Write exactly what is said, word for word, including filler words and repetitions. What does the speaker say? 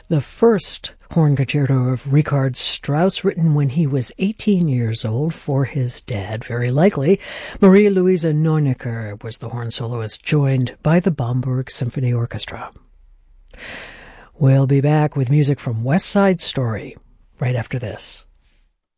the first horn concerto of Richard Strauss, written when he was eighteen years old for his dad, very likely. Maria Luisa Neunecker was the horn soloist, joined by the Bamberg Symphony Orchestra. We'll be back with music from West Side Story right after this.